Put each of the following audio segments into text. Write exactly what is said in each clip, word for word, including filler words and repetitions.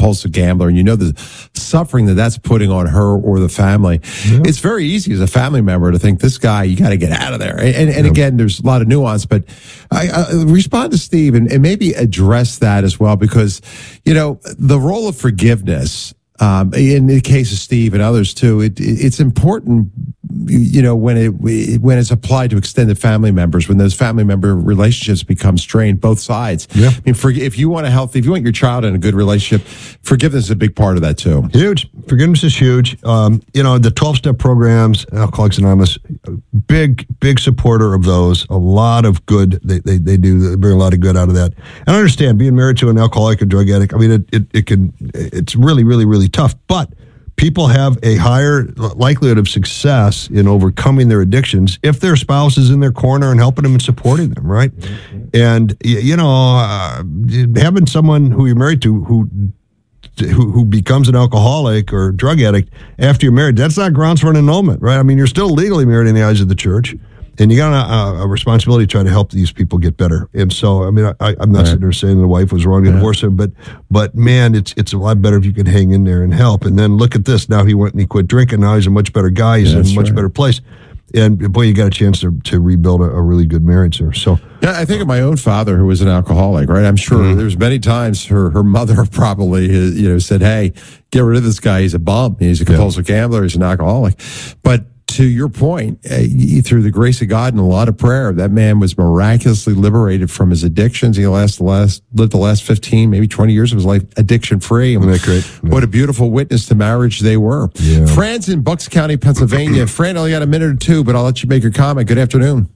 compulsive gambler, and you know the suffering that that's putting on her or the family. Yeah. It's very easy as a family member to think, this guy, you got to get out of there. And, and, and yeah. again, there's a lot of nuance, but I, I respond to Steve and, and maybe address that as well, because, you know, the role of forgiveness, um, in the case of Steve and others too, it, it, it's important, you know, when it when it's applied to extended family members, when those family member relationships become strained, both sides. Yeah. I mean, for, if you want a healthy, if you want your child in a good relationship, forgiveness is a big part of that too. Huge. Forgiveness is huge. Um, you know, the twelve-step programs, Alcoholics Anonymous, big, big supporter of those. A lot of good. They they, they do they bring a lot of good out of that. And I understand being married to an alcoholic or drug addict. I mean, it it, it can it's really, really, really tough, but people have a higher likelihood of success in overcoming their addictions if their spouse is in their corner and helping them and supporting them, right? Mm-hmm. And, you know, uh, having someone who you're married to who, who who becomes an alcoholic or drug addict after you're married, that's not grounds for an annulment, right? I mean, you're still legally married in the eyes of the church. And you got a, a responsibility to try to help these people get better. And so, I mean, I, I'm not right. sitting there saying the wife was wrong to yeah. divorce him, but, but man, it's it's a lot better if you can hang in there and help. And then look at this. Now he went and he quit drinking. Now he's a much better guy. He's yeah, in a much right. better place. And boy, you got a chance to, to rebuild a, a really good marriage there. So, yeah, I think of my own father who was an alcoholic, right? I'm sure mm-hmm. there's many times her, her mother probably, you know, said, hey, get rid of this guy. He's a bum. He's a compulsive yeah. gambler. He's an alcoholic. But to your point, uh, through the grace of God and a lot of prayer, that man was miraculously liberated from his addictions. He last, last lived the last fifteen, maybe twenty years of his life addiction free. Isn't that great? Yeah. What a beautiful witness to marriage they were. Yeah. Fran's in Bucks County, Pennsylvania. Fran, I only got a minute or two, but I'll let you make your comment. Good afternoon.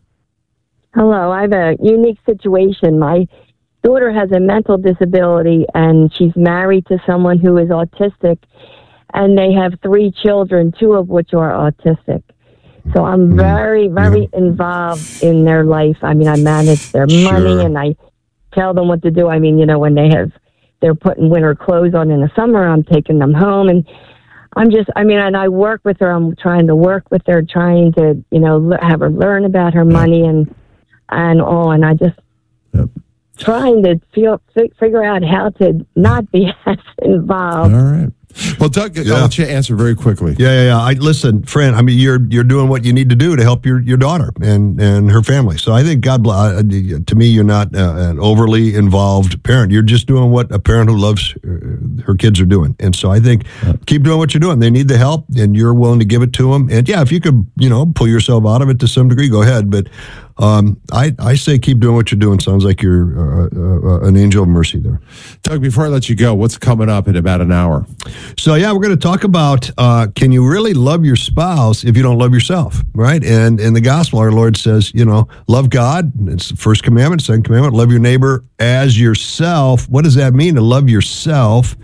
Hello. I have a unique situation. My daughter has a mental disability, and she's married to someone who is autistic. And they have three children, two of which are autistic. So I'm very, very yeah. involved in their life. I mean, I manage their sure. money and I tell them what to do. I mean, you know, when they have, they're putting winter clothes on in the summer, I'm taking them home. And I'm just, I mean, and I work with her. I'm trying to work with her, trying to, you know, have her learn about her money and, and all. And I just, yep. trying to feel, figure out how to not be as involved. All right. Well, Doug, yeah. I'll let you answer very quickly. Yeah, yeah, yeah. I listen, Fran. I mean, you're you're doing what you need to do to help your, your daughter and, and her family. So I think God bless. Uh, to me, you're not uh, an overly involved parent. You're just doing what a parent who loves uh, her kids are doing. And so I think yeah. keep doing what you're doing. They need the help, and you're willing to give it to them. And yeah, if you could, you know, pull yourself out of it to some degree, go ahead. But um, I I say keep doing what you're doing. Sounds like you're uh, uh, an angel of mercy there. Doug, before I let you go, what's coming up in about an hour? So yeah, we're going to talk about uh, can you really love your spouse if you don't love yourself, right? And in the gospel, our Lord says, you know, love God. It's the first commandment. Second commandment, love your neighbor as yourself. What does that mean to love yourself?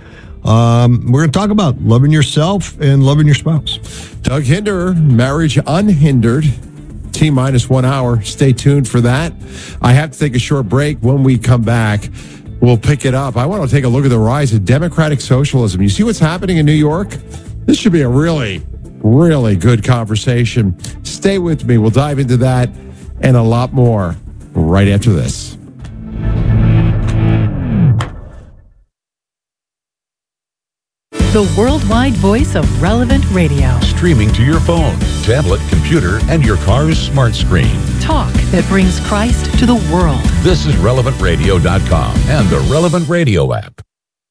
Um, we're going to talk about loving yourself and loving your spouse. Doug Hinderer, Marriage Unhindered. T minus one hour. Stay tuned for that. I have to take a short break. When we come back, we'll pick it up. I want to take a look at the rise of democratic socialism. You see what's happening in New York? This should be a really, really good conversation. Stay with me. We'll dive into that and a lot more right after this. The worldwide voice of Relevant Radio. Streaming to your phone, tablet, computer, and your car's smart screen. Talk that brings Christ to the world. This is relevant radio dot com and the Relevant Radio app.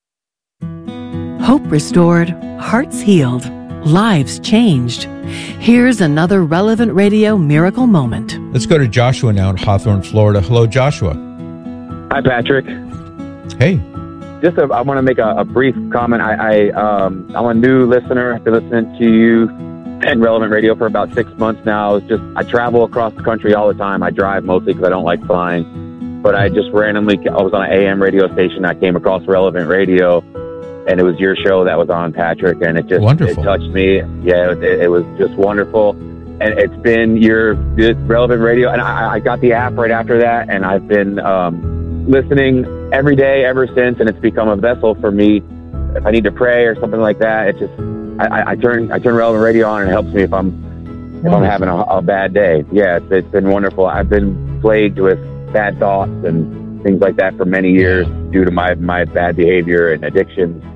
Hope restored, hearts healed, lives changed. Here's another Relevant Radio miracle moment. Let's go to Joshua now in Hawthorne, Florida. Hello, Joshua. Hi, Patrick. Hey. Just a, I want to make a, a brief comment. I, I, um, I'm a new listener. I've been listening to you and Relevant Radio for about six months now. It's just I travel across the country all the time. I drive mostly because I don't like flying. But I just randomly, I was on an A M radio station. I came across Relevant Radio, and it was your show that was on, Patrick, and it just wonderful. It touched me. Yeah, it, it was just wonderful. And it's been your Relevant Radio, and I, I got the app right after that, and I've been um, listening every day ever since, and it's become a vessel for me. If I need to pray or something like that, it just I, I turn I turn Relevant Radio on, and it helps me if I'm if I'm having a, a bad day. Yeah, it's, it's been wonderful. I've been plagued with bad thoughts and things like that for many years due to my my bad behavior and addictions.